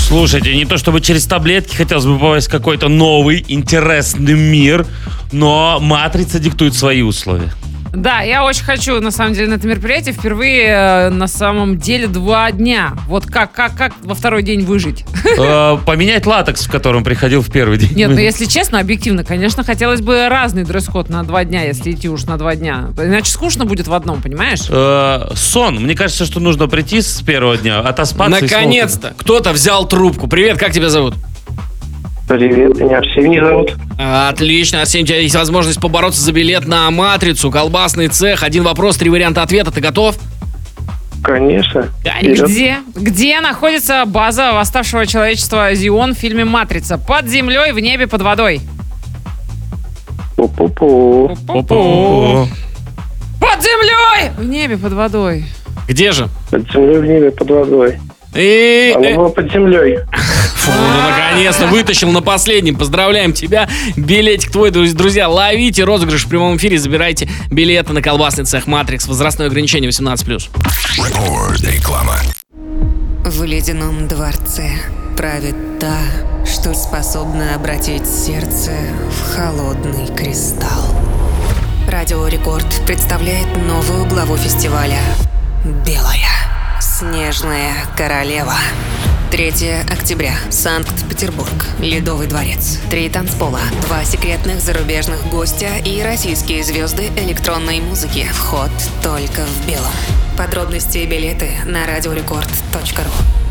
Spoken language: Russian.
Слушайте, не то чтобы через таблетки хотелось бы попасть в какой-то новый, интересный мир, но «Матрица» диктует свои условия. Да, я очень хочу, на самом деле, на это мероприятие впервые, на самом деле, 2 дня. Вот как во второй день выжить? Поменять латекс, в котором приходил в первый день. Нет, ну если честно, объективно, конечно, хотелось бы разный дресс-код на 2 дня, если идти уж на 2 дня. Иначе скучно будет в одном, понимаешь? Сон. Мне кажется, что нужно прийти с первого дня, отоспаться. Наконец-то кто-то взял трубку. Привет, как тебя зовут? Привет, меня Арсений зовут. Отлично, Арсений, у тебя есть возможность побороться за билет на «Матрицу», колбасный цех. 1 вопрос, 3 варианта ответа. Ты готов? Конечно. Где находится база восставшего человечества Зион в фильме «Матрица»? Под землей, в небе, под водой. Пу-пу-пу. Под землей! В небе, под водой. Где же? Под землей, в небе, под водой. Она была под землей. Фу, ну наконец-то вытащил на последнем. Поздравляем тебя. Билетик твой, друзья. Ловите розыгрыш в прямом эфире. Забирайте билеты на колбасный цех «Матрикс». Возрастное ограничение 18+. Реклама. В ледяном дворце правит та, что способна обратить сердце в холодный кристалл. Радио Рекорд представляет новую главу фестиваля «Белая снежная королева». 3 октября. Санкт-Петербург. Ледовый дворец. 3 танцпола. 2 секретных зарубежных гостя и российские звезды электронной музыки. Вход только в белом. Подробности и билеты на radiorecord.ru.